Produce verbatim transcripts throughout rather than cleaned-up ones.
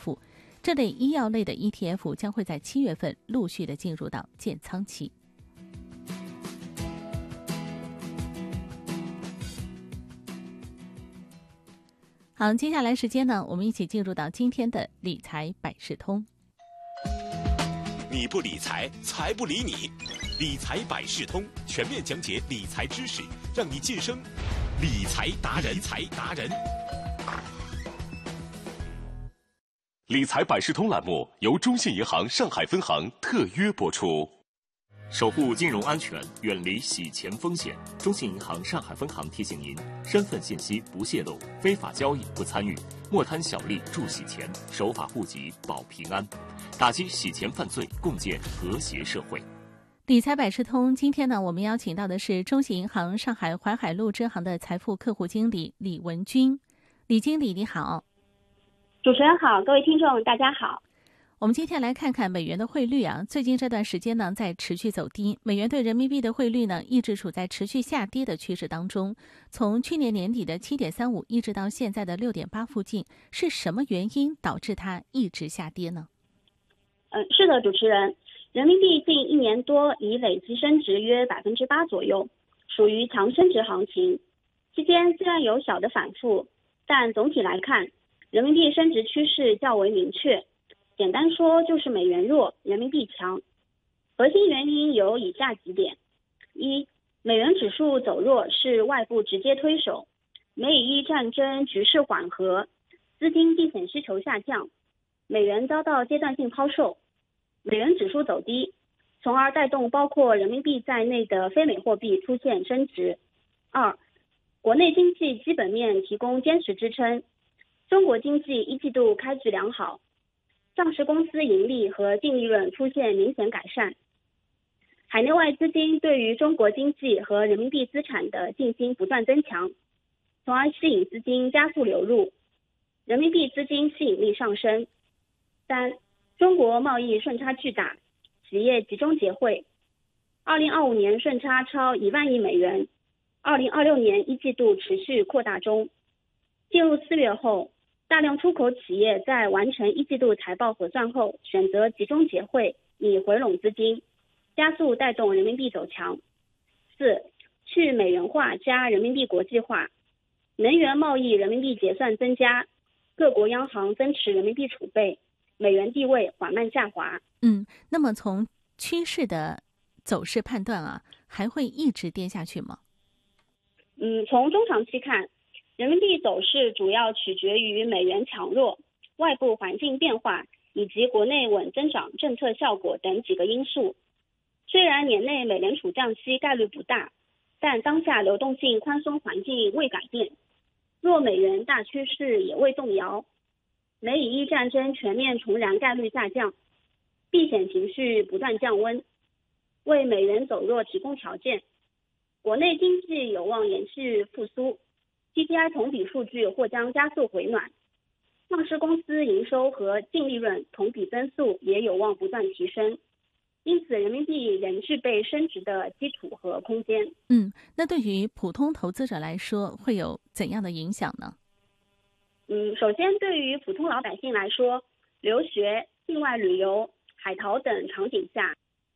F。这类医药类的 E T F 将会在七月份陆续的进入到建仓期。好，接下来时间呢，我们一起进入到今天的理财百事通。 你不理财，财不理你。理财百事通全面讲解理财知识，让你晋升理财达人。理财达人。理财百事通栏目由中信银行上海分行特约播出。守护金融安全，远离洗钱风险。中信银行上海分行提醒您：身份信息不泄露，非法交易不参与，莫贪小利助洗钱，守法户籍保平安，打击洗钱犯罪，共建和谐社会。 理财百事通，今天呢，我们邀请到的是中信银行上海淮海路支行的财富客户经理李文军。李经理你好。 主持人好，各位听众大家好。 我们今天来看看美元的汇率啊，最近这段时间呢，在持续走低，美元对人民币的汇率呢，一直处在持续下跌的趋势当中。从去年年底的 七点三五 一直到现在的 六点八 附近，是什么原因导致它一直下跌呢？ 嗯，是的，主持人，人民币近一年多已累计升值约百分之八左右，属于强升值行情。期间虽然有小的反复，但总体来看，人民币升值趋势较为明确。简单说就是美元弱，人民币强。核心原因有以下几点：一、美元指数走弱是外部直接推手，美以伊战争局势缓和，资金避险需求下降，美元遭到阶段性抛售，美元指数走低，从而带动包括人民币在内的非美货币出现升值。二、国内经济基本面提供坚实支撑，中国经济一季度开局良好，上市公司盈利和净利润出现明显改善，海内外资金对于中国经济和人民币资产的信心不断增强，从而吸引资金加速流入，人民币资金吸引力上升。三、中国贸易顺差巨大，企业集中结汇，二零二五年顺差超一万亿美元，二零二六年一季度持续扩大中。进入四月后，大量出口企业在完成一季度财报核算后，选择集中结汇，以回笼资金，加速带动人民币走强。四、去美元化加人民币国际化，能源贸易人民币结算增加，各国央行增持人民币储备，美元地位缓慢下滑。 嗯，那么从趋势的走势判断啊，还会一直跌下去吗？ 嗯，从中长期看，人民币走势主要取决于美元强弱、外部环境变化以及国内稳增长政策效果等几个因素。虽然年内美联储降息概率不大，但当下流动性宽松环境未改变，弱美元大趋势也未动摇，美以伊战争全面重燃概率下降，避险情绪不断降温，为美元走弱提供条件。国内经济有望延续复苏， P P I 同比数据或将加速回暖，上市公司营收和净利润同比增速也有望不断提升，因此人民币仍具备升值的基础和空间。 嗯，那对于普通投资者来说会有怎样的影响呢？ 嗯，首先对于普通老百姓来说，留学、境外旅游、海淘等场景下，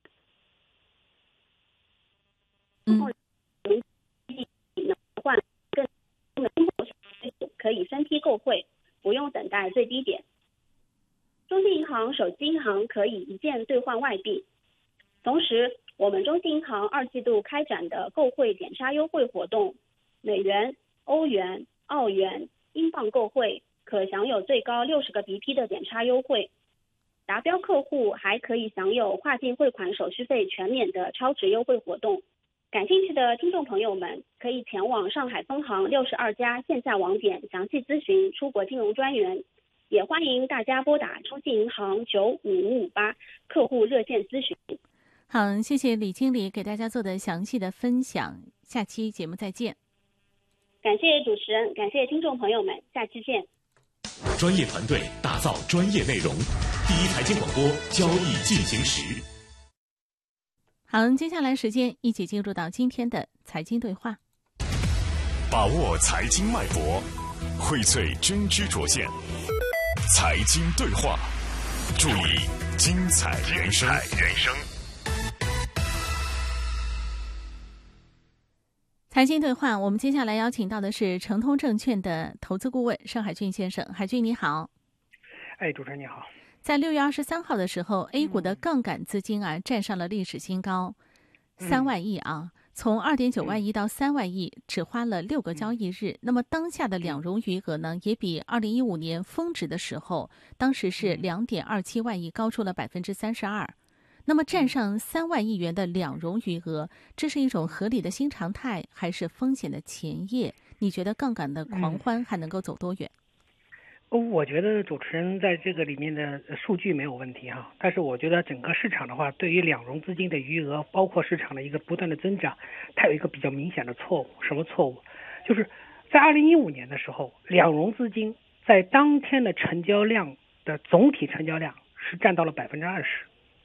嗯， 能换更可以分批购汇，不用等待最低点。中信银行手机银行可以一键兑换外币，同时我们中信银行二季度开展的购汇点差优惠活动，美元、欧元、澳元、英镑购汇可享有最高六十个 B P 的点差优惠，达标客户还可以享有跨境汇款手续费全免的超值优惠活动。感兴趣的听众朋友们可以前往上海分行六十二家线下网点详细咨询出国金融专员，也欢迎大家拨打中信银行九五五五八客户热线咨询。 好，谢谢李经理给大家做的详细的分享，下期节目再见。 感谢主持人，感谢听众朋友们，下期见。 专业团队打造专业内容，第一财经广播，交易进行时。 好，接下来时间一起进入到今天的财经对话， 把握财经脉搏，荟萃真知灼见， 财经对话，注意精彩人生。 财经对话，我们接下来邀请到的是诚通证券的投资顾问盛海俊先生。海俊你好。 哎，主持人你好。 在六月二十三号的时候、嗯、A 股的杠杆资金啊站上了历史新高，三万亿啊。嗯从二点九万亿到三万亿，只花了六个交易日。那么当下的两融余额呢，也比二零一五年峰值的时候，当时是两点二七万亿，高出了百分之三十二。那么站上三万亿元的两融余额，这是一种合理的新常态，还是风险的前夜？你觉得杠杆的狂欢还能够走多远？ 我觉得主持人在这个里面的数据没有问题哈，但是我觉得整个市场的话，对于两融资金的余额，包括市场的一个不断的增长，它有一个比较明显的错误。什么错误？就是在二零一五年的时候，两融资金在当天的成交量的总体成交量是占到了百分之二十，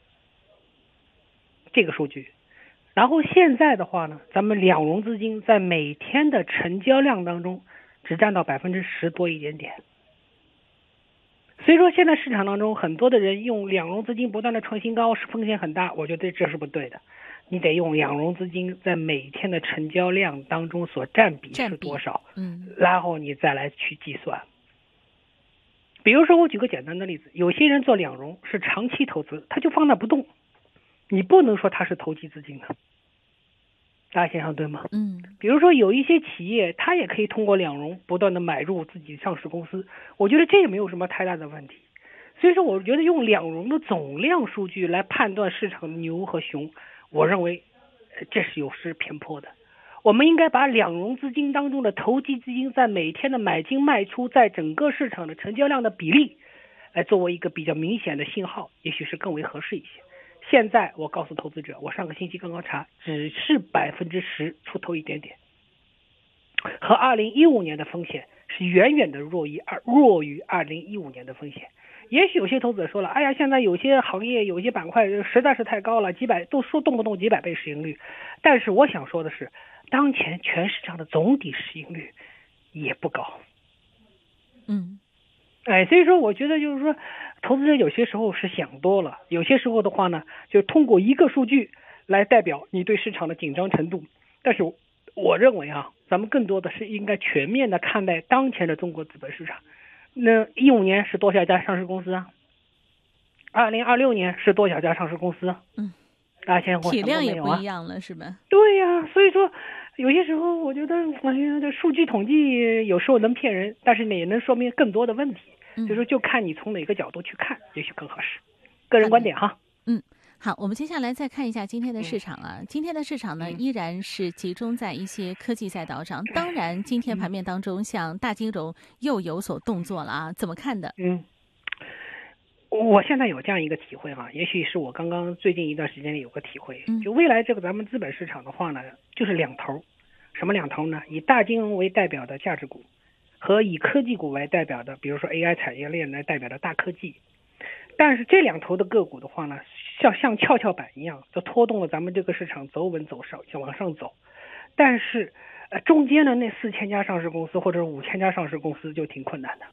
这个数据。然后现在的话呢，咱们两融资金在每天的成交量当中只占到百分之十多一点点。所以说现在市场当中很多的人用两融资金不断的创新高是风险很大，我觉得这是不对的。你得用两融资金在每天的成交量当中所占比是多少，嗯，然后你再来去计算。比如说我举个简单的例子，有些人做两融是长期投资，他就放那不动，你不能说他是投机资金的，大家想想对吗？嗯，比如说有一些企业，它也可以通过两融不断的买入自己上市公司，我觉得这也没有什么太大的问题。所以说，我觉得用两融的总量数据来判断市场的牛和熊，我认为这是有失偏颇的。我们应该把两融资金当中的投机资金在每天的买进卖出，在整个市场的成交量的比例，来作为一个比较明显的信号，也许是更为合适一些。现在我告诉投资者，我上个星期刚刚查，只是百分之十出头一点点，和二零一五年的风险是远远的弱于二弱于二零一五年的风险。也许有些投资者说了，哎呀，现在有些行业有些板块实在是太高了，几百都说动不动几百倍市盈率。但是我想说的是，当前全市场的总体市盈率也不高。嗯。哎，所以说我觉得就是说，投资者有些时候是想多了，有些时候的话呢，就通过一个数据来代表你对市场的紧张程度。但是我认为啊，咱们更多的是应该全面的看待当前的中国资本市场。那一五年是多少家上市公司啊？二零二六年是多少家上市公司？嗯，大家现在体量也不一样了，是吧？ 对呀、啊，所以说有些时候我觉得，哎呀，这数据统计有时候能骗人，但是呢也能说明更多的问题。所以说，就看你从哪个角度去看，也许更合适。个人观点哈。 嗯，好，我们接下来再看一下今天的市场啊。今天的市场呢，依然是集中在一些科技赛道上。当然，今天盘面当中，像大金融又有所动作了啊，怎么看的？ 嗯，我现在有这样一个体会哈，也许是我刚刚最近一段时间里有个体会，就未来这个咱们资本市场的话呢，就是两头。什么两头呢？以大金融为代表的价值股，和以科技股为代表的，比如说 A I 产业链来代表的大科技。但是这两头的个股的话呢，像像跷跷板一样，就拖动了咱们这个市场走稳走上，就往上走。但是呃，中间的那四千家上市公司或者五千家上市公司就挺困难的。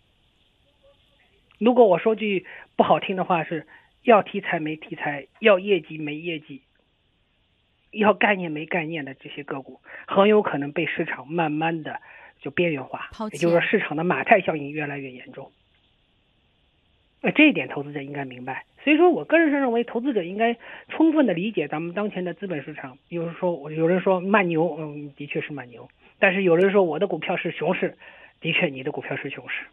如果我说句不好听的话，是要题材没题材，要业绩没业绩，要概念没概念的这些个股，很有可能被市场慢慢的就边缘化，也就是说市场的马太效应越来越严重。呃，这一点投资者应该明白。所以说我个人是认为，投资者应该充分的理解咱们当前的资本市场。比如说，有人说慢牛，嗯，的确是慢牛；但是有人说我的股票是熊市，的确你的股票是熊市。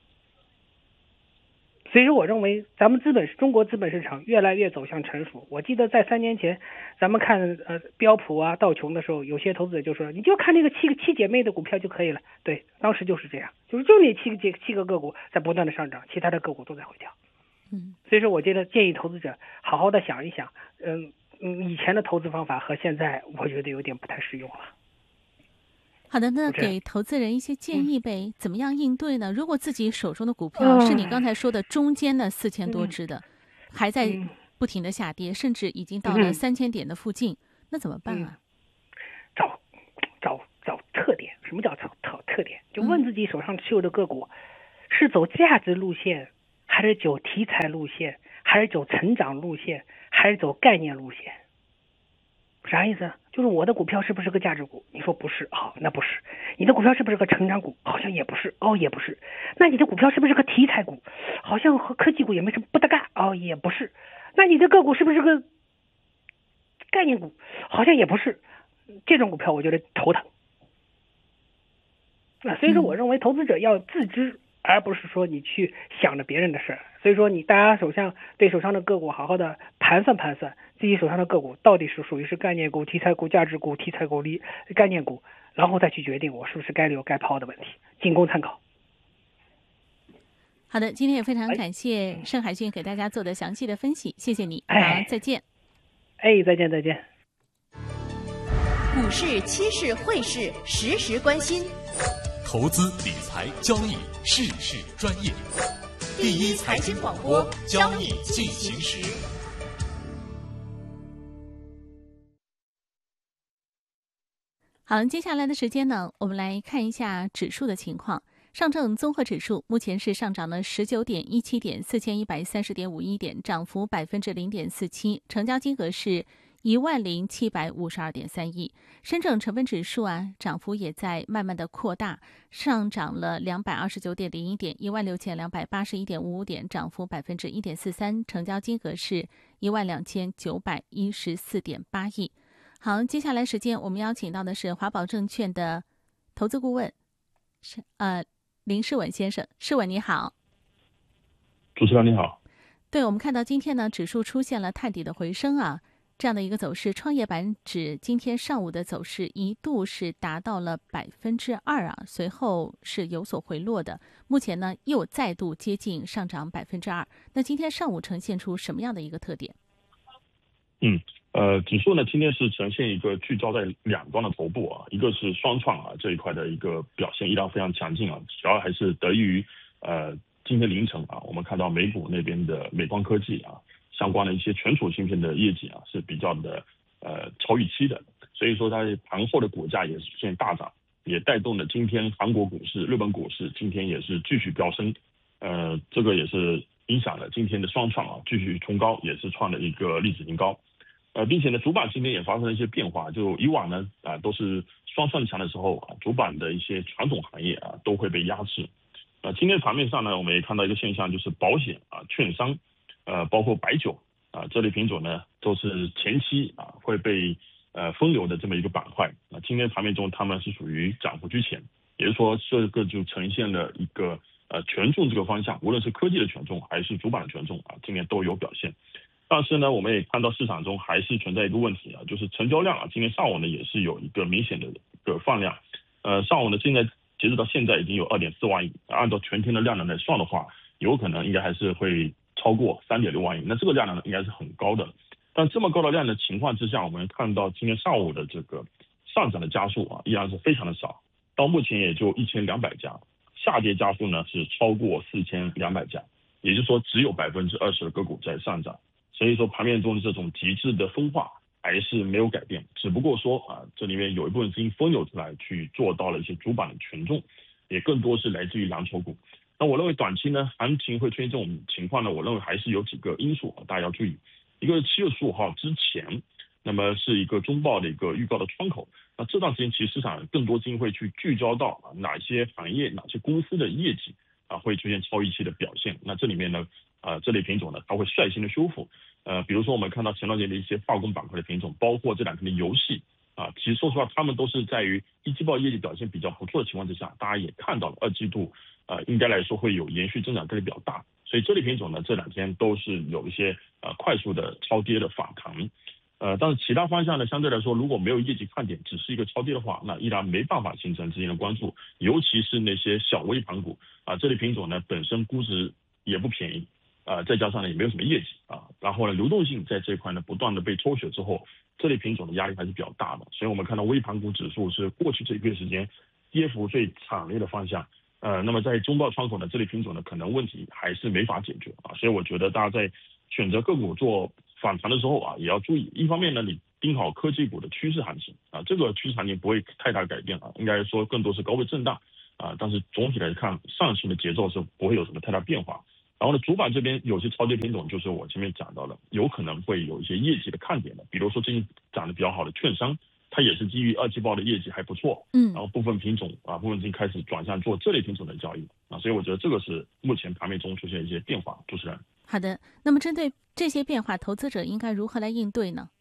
所以说，我认为咱们资本中国资本市场越来越走向成熟。我记得在三年前，咱们看呃标普啊、道琼的时候，有些投资者就说，你就看那个七个七姐妹的股票就可以了。对，当时就是这样，就是就那七个七七个个股在不断的上涨，其他的个股都在回调。嗯，所以说我觉得建议投资者好好的想一想，嗯嗯，以前的投资方法和现在我觉得有点不太适用了。 好的，那给投资人一些建议呗，嗯、怎么样应对呢？如果自己手中的股票是你刚才说的中间的四千多只的，嗯、还在不停的下跌，甚至已经到了三千点的附近，嗯、那怎么办啊？ 嗯、找找找特什么叫找特点？就问自己手上持有的个股、嗯、是走价值路线还是走题材路线，还是走成长路线，还是走概念路线？啥意思？就是我的股票是不是个价值股？你说不是，好，那不是。你的股票是不是个成长股？好像也不是，哦，也不是。那你的股票是不是个题材股？好像和科技股也没什么不搭嘎，哦，也不是。那你的个股是不是个概念股？好像也不是。这种股票我觉得头疼。啊，所以说我认为投资者要自知，而不是说你去想着别人的事儿。所以说你大家手上对手上的个股好好的盘算盘算，自己手上的个股到底是属于是概念股、题材股、价值股、题材股、力概念股，然后再去决定我是不是该留该抛的问题，仅供参考。 好的，今天也非常感谢盛海俊给大家做的详细的分析，谢谢你。好， 哎， 再见。 哎，再见再见。 股市、期市、汇市，时时关心。 投资理财交易事事专业，第一财经广播，教你进行时。 好，接下来的时间呢，我们来看一下指数的情况。上证综合指数目前是上涨了十九点一七点，四千一百三十点五一点，涨幅百分之零点四七，成交金额是一万零七百五十二点三亿。深证成分指数啊，涨幅也在慢慢的扩大，上涨了两百二十九点零一点，一万六千两百八十一点五五点，涨幅百分之一点四三，成交金额是一万两千九百一十四点八亿。好，接下来时间我们邀请到的是华宝证券的投资顾问，是呃林世文先生。世文你好。 主持人你好。 对，我们看到今天呢，指数出现了探底的回升啊，这样的一个走势。创业板指今天上午的走势一度是达到了百分之二啊，随后是有所回落的，目前呢又再度接近上涨百分之二。那今天上午呈现出什么样的一个特点？ 嗯，呃，指数呢今天是呈现一个聚焦在两端的头部啊，一个是双创啊这一块的一个表现依然非常强劲啊，主要还是得益于呃今天凌晨啊，我们看到美股那边的美光科技啊相关的一些存储芯片的业绩啊是比较的呃超预期的，所以说它盘后的股价也是出现大涨，也带动了今天韩国股市、日本股市今天也是继续飙升，呃，这个也是影响了今天的双创啊继续冲高，也是创了一个历史新高。呃，并且呢，主板今天也发生了一些变化。就以往呢，啊、呃，都是双创强的时候啊，主板的一些传统行业啊都会被压制。呃，今天盘面上呢，我们也看到一个现象，就是保险啊、券商，呃，包括白酒啊这类品种呢，都是前期啊会被呃分流的这么一个板块。那、啊、今天盘面中，他们是属于涨幅居前，也就是说，这个就呈现了一个呃权重这个方向，无论是科技的权重还是主板的权重啊，今天都有表现。但是呢，我们也看到市场中还是存在一个问题啊，就是成交量啊，今天上午呢也是有一个明显的一个放量，呃，上午呢现在截止到现在已经有 二点四万亿，按照全天的量能来算的话，有可能应该还是会超过 三点六万亿，那这个量能应该是很高的。但这么高的量的情况之下，我们看到今天上午的这个上涨的家数啊，依然是非常的少，到目前也就一千两百家，下跌家数呢是超过四千两百家，也就是说只有百分之二十的个股在上涨。所以说盘面中的这种极致的分化还是没有改变，只不过说啊，这里面有一部分资金分流出来去做到了一些主板的权重，也更多是来自于蓝筹股。那我认为短期呢，行情会出现这种情况呢，我认为还是有几个因素大家要注意。一个是七月十五号之前，那么是一个中报的一个预告的窗口，那这段时间其实市场更多资金会去聚焦到啊哪些行业、哪些公司的业绩啊会出现超预期的表现。那这里面呢，啊这类品种呢，它会率先的修复。呃，比如说我们看到前段时间的一些化工板块的品种，包括这两天的游戏啊，其实说实话，他们都是在于一季报业绩表现比较不错的情况之下，大家也看到了二季度呃应该来说会有延续增长概率比较大，所以这类品种呢这两天都是有一些呃快速的超跌的反弹。呃，但是其他方向呢，相对来说，如果没有业绩看点，只是一个超跌的话，那依然没办法形成资金的关注，尤其是那些小微盘股啊，这类品种呢本身估值也不便宜。呃，再加上呢也没有什么业绩啊，然后呢流动性在这一块呢不断的被抽血之后，这类品种的压力还是比较大的，所以我们看到微盘股指数是过去这一个月时间跌幅最惨烈的方向。呃，那么在中报窗口呢，这类品种呢可能问题还是没法解决啊，所以我觉得大家在选择个股做反弹的时候啊，也要注意，一方面呢你盯好科技股的趋势行情啊，这个趋势行情不会太大改变啊，应该说更多是高位震荡啊，但是总体来看上行的节奏是不会有什么太大变化。 然后呢，主板这边有些超跌品种，就是我前面讲到了，有可能会有一些业绩的看点的，比如说最近涨得比较好的券商，它也是基于二季报的业绩还不错， 嗯， 然后部分品种啊，部分资金开始转向做这类品种的交易啊，所以我觉得这个是目前盘面中出现一些变化。主持人， 好的，那么针对这些变化，投资者应该如何来应对呢？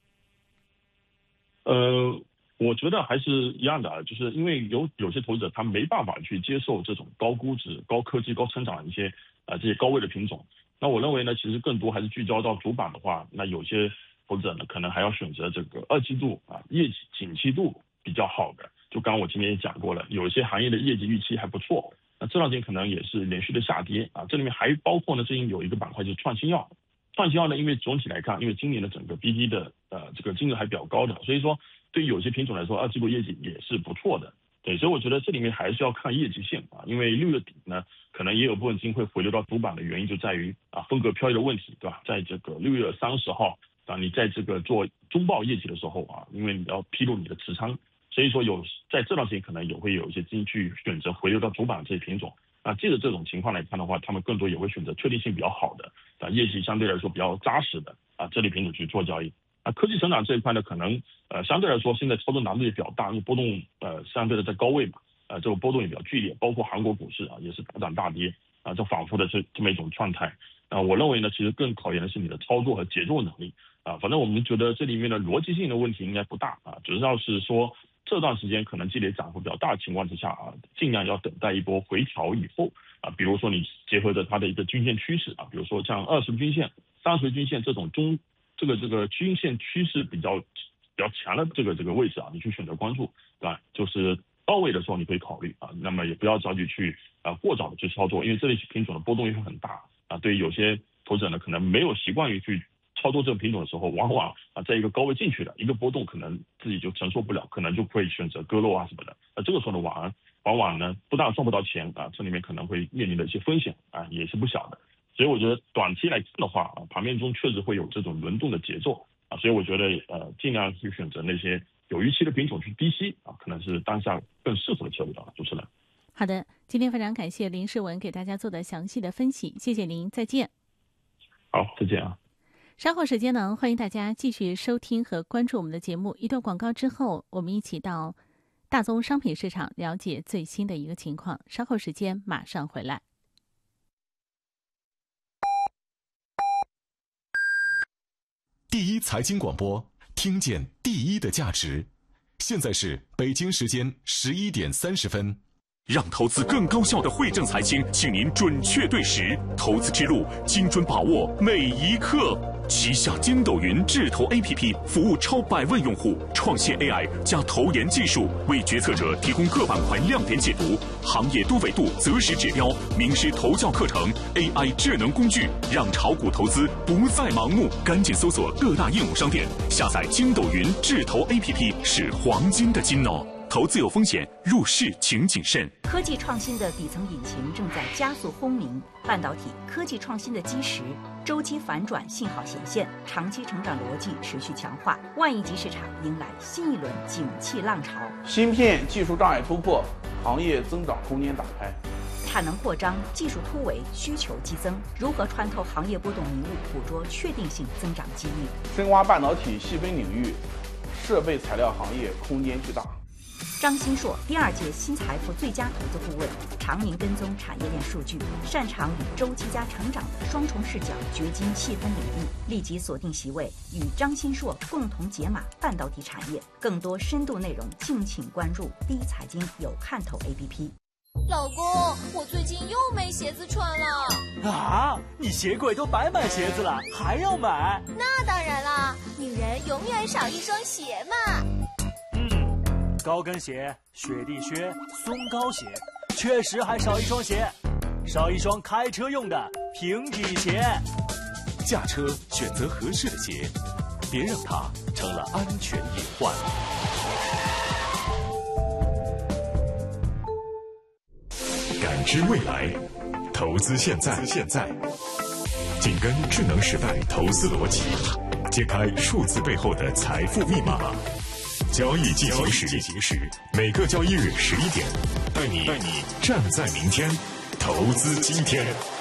呃。我觉得还是一样的啊，就是因为有有些投资者他没办法去接受这种高估值、高科技、高成长的一些啊、呃、这些高位的品种。那我认为呢，其实更多还是聚焦到主板的话，那有些投资者呢可能还要选择这个二季度啊业绩景气度比较好的。就刚刚我今天也讲过了，有一些行业的业绩预期还不错，那这两天可能也是连续的下跌啊。这里面还包括呢，最近有一个板块就是创新药。创新药呢，因为总体来看，因为今年的整个 B D 的呃这个金额还比较高的，所以说对于有些品种来说，二季度业绩也是不错的。对，所以我觉得这里面还是要看业绩性啊，因为六月底呢，可能也有部分资金会回流到主板的原因就在于啊风格飘逸的问题，对吧？在这个六月三十号啊，你在这个做中报业绩的时候啊，因为你要披露你的持仓，所以说有在这段时间可能也会有一些资金去选择回流到主板这些品种。那借着这种情况来看的话，他们更多也会选择确定性比较好的啊，业绩相对来说比较扎实的啊这类品种去做交易。啊，科技成长这一块呢，可能呃相对来说现在操作难度也比较大，因为波动呃相对的在高位嘛，呃这个波动也比较剧烈，包括韩国股市啊也是大涨大跌啊，这反复的这这么一种状态。啊，我认为呢，其实更考验的是你的操作和节奏能力啊。反正我们觉得这里面的逻辑性的问题应该不大啊，主要是说这段时间可能积累涨幅比较大的情况之下啊，尽量要等待一波回调以后啊，比如说你结合着它的一个均线趋势啊，比如说像二十均线、三十均线这种中这个这个均线趋势比较比较强的这个这个位置啊，你去选择关注，对吧？就是到位的时候你可以考虑啊，那么也不要着急去啊过早的去操作，因为这类品种的波动也会很大啊。对于有些投资者呢，可能没有习惯于去操作这个品种的时候，往往啊在一个高位进去的一个波动，可能自己就承受不了，可能就会选择割肉啊什么的。那这个时候呢，往往往呢不但赚不到钱啊，这里面可能会面临的一些风险啊，也是不小的。所以我觉得短期来看的话啊，盘面中确实会有这种轮动的节奏啊，所以我觉得呃尽量去选择那些有预期的品种去低吸啊，可能是当下更适合的切入点。主持人， 好的，今天非常感谢林世文给大家做的详细的分析，谢谢您，再见。 好，再见啊。 稍后时间呢，欢迎大家继续收听和关注我们的节目。一段广告之后，我们一起到大宗商品市场了解最新的一个情况。稍后时间马上回来。 第一财经广播，听见第一的价值。现在是北京时间十一点三十分。 让投资更高效的惠正财经，请您准确对时，投资之路精准把握每一刻。旗下筋斗云智投 A P P 服务超百万用户，创新 A I 加投研技术，为决策者提供各板块亮点解读、行业多维度择时指标、名师投教课程、A I 智能工具，让炒股投资不再盲目。赶紧搜索各大应用商店，下载筋斗云智投 A P P 是黄金的金哦。投资有风险，入市请谨慎。 科技创新的底层引擎正在加速轰鸣，半导体科技创新的基石周期反转信号显现，长期成长逻辑持续强化，万亿级市场迎来新一轮景气浪潮。 芯片技术障碍突破，行业增长空间打开。 产能扩张，技术突围，需求激增，如何穿透行业波动迷雾，捕捉确定性增长机遇？ 深挖半导体细分领域，设备材料行业空间巨大。 张新硕，第二届新财富最佳投资顾问，常年跟踪产业链数据，擅长以周期加成长的双重视角掘金细分领域。立即锁定席位，与张新硕共同解码半导体产业。更多深度内容，敬请关注第一财经有看头 A P P。 老公，我最近又没鞋子穿了。 啊，你鞋柜都白买鞋子了，还要买？ 那当然啦，女人永远少一双鞋嘛。 高跟鞋、雪地靴、松糕鞋，确实还少一双鞋，少一双开车用的平底鞋。 驾车选择合适的鞋，别让它成了安全隐患。感知未来，投资现在。现在，紧跟智能时代投资逻辑，揭开数字背后的财富密码。交易进行时，每个交易日十一点，带你带你站在明天，投资今天。